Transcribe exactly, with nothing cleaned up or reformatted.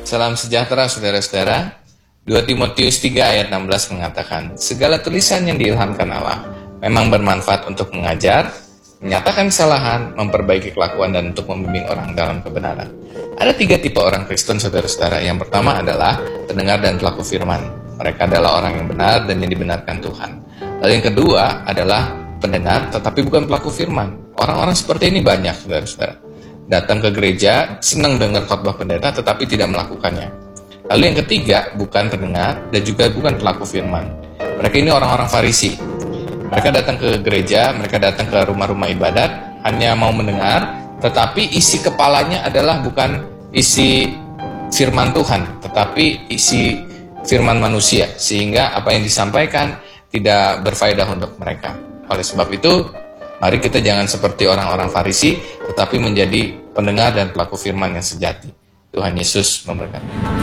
Salam sejahtera saudara-saudara. dua Timotius tiga ayat enam belas mengatakan, segala tulisan yang diilhamkan Allah memang bermanfaat untuk mengajar, menyatakan kesalahan, memperbaiki kelakuan, dan untuk membimbing orang dalam kebenaran. Ada tiga tipe orang Kristen, saudara-saudara. Yang pertama adalah pendengar dan pelaku firman. Mereka adalah orang yang benar dan yang dibenarkan Tuhan. Lalu yang kedua adalah pendengar tetapi bukan pelaku firman. Orang-orang seperti ini banyak, saudara-saudara. Datang ke gereja, senang dengar khotbah pendeta tetapi tidak melakukannya. Lalu yang ketiga, bukan pendengar dan juga bukan pelaku firman. Mereka ini orang-orang Farisi. Mereka datang ke gereja, mereka datang ke rumah-rumah ibadat, hanya mau mendengar, tetapi isi kepalanya adalah bukan isi firman Tuhan, tetapi isi firman manusia, sehingga apa yang disampaikan tidak berfaedah untuk mereka. Oleh sebab itu, mari kita jangan seperti orang-orang Farisi, tetapi menjadi pendengar dan pelaku firman yang sejati. Tuhan Yesus memberkati.